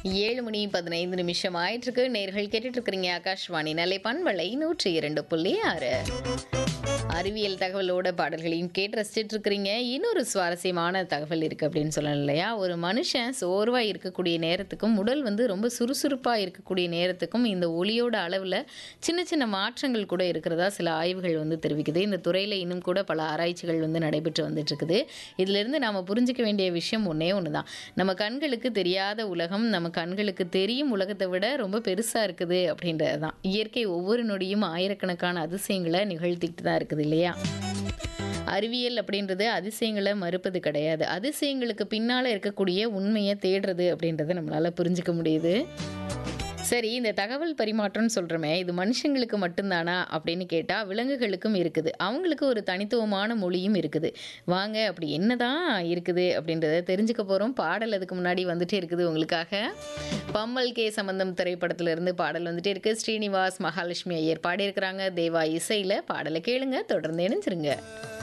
7 மணி 15 நிமிஷம் ஆயிட்டிருக்கு. நேயர்கள் கேட்டுட்டு இருக்கிறீங்க ஆகாஷ்வாணி நிலை பண்பலை 102.6. அறிவியல் தகவலோட பாடல்களையும் கேட்டு ரசிச்சிட்டு இருக்கிறீங்க. இன்னொரு சுவாரஸ்யமான தகவல் இருக்குது அப்படின்னு சொல்லலாம் இல்லையா? ஒரு மனுஷன் சோர்வாக இருக்கக்கூடிய நேரத்துக்கும் உடல் வந்து ரொம்ப சுறுசுறுப்பாக இருக்கக்கூடிய நேரத்துக்கும் இந்த ஒளியோட அளவில் சின்ன சின்ன மாற்றங்கள் கூட இருக்கிறதா சில ஆய்வுகள் வந்து தெரிவிக்குது. இந்த துறையில் இன்னும் கூட பல ஆராய்ச்சிகள் வந்து நடைபெற்று வந்துட்டு இருக்குது. இதிலிருந்து நாம் புரிஞ்சிக்க வேண்டிய விஷயம் ஒன்றே ஒன்று தான். நம்ம கண்களுக்கு தெரியாத உலகம் நம்ம கண்களுக்கு தெரியும் உலகத்தை விட ரொம்ப பெருசாக இருக்குது அப்படின்றது தான். இயற்கை ஒவ்வொரு நொடியும் ஆயிரக்கணக்கான அதிசயங்களை நிகழ்த்திட்டு தான் இருக்குது இல்லையா? அறிவியல் அப்படின்றது அதிசயங்களை மறுப்பது கிடையாது. அதிசயங்களுக்கு பின்னால் இருக்கக்கூடிய உண்மையை தேடுறது அப்படின்றத நம்மளால் புரிஞ்சிக்க முடியுது. சரி, இந்த தகவல் பரிமாற்றம்னு சொல்கிறோமே, இது மனுஷங்களுக்கு மட்டும்தானா அப்படின்னு கேட்டால் விலங்குகளுக்கும் இருக்குது. அவங்களுக்கு ஒரு தனித்துவமான மொழியும் இருக்குது. வாங்க அப்படி என்னதான் இருக்குது அப்படின்றத தெரிஞ்சுக்க போகிறோம். பாடல் அதுக்கு முன்னாடி வந்துட்டே இருக்குது உங்களுக்காக. பம்மல் கே சம்பந்தம் திரைப்படத்திலிருந்து பாடல் வந்துட்டே இருக்குது. ஸ்ரீனிவாஸ், மகாலட்சுமி ஐயர் பாடியிருக்கிறாங்க. தேவா இசையில் பாடலை கேளுங்க. தொடர்ந்து இணைஞ்சிருங்க.